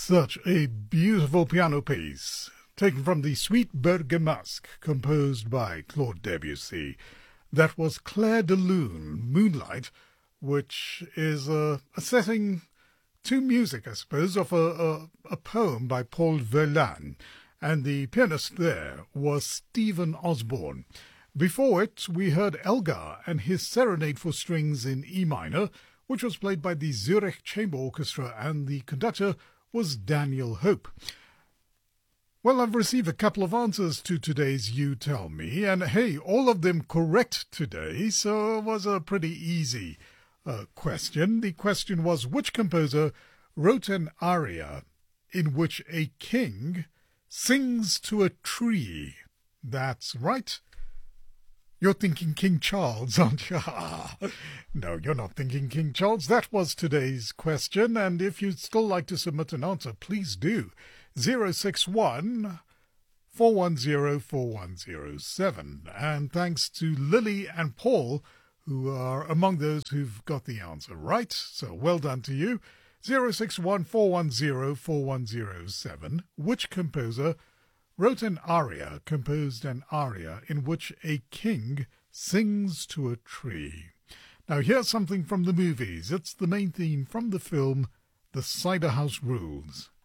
Such a beautiful piano piece, taken from the Suite Bergamasque, composed by Claude Debussy. That was Clair de Lune, Moonlight, which is a setting to music, I suppose, of a poem by Paul Verlaine, and the pianist there was Stephen Osborne. Before it, we heard Elgar and his Serenade for Strings in E minor, which was played by the Zurich Chamber Orchestra, and the conductor was Daniel Hope. Well, I've received a couple of answers to today's You Tell Me, and hey, all of them correct today, so it was a pretty easy question. The question was, which composer wrote an aria in which a king sings to a tree? That's right. You're thinking King Charles, aren't you? No, you're not thinking King Charles. That was today's question, and if you'd still like to submit an answer, please do. 061 410 4107. And thanks to Lily and Paul, who are among those who've got the answer right. So well done to you. 061 410 4107. Which composer composed an aria in which a king sings to a tree? Now here's something from the movies. It's the main theme from the film The Cider House Rules.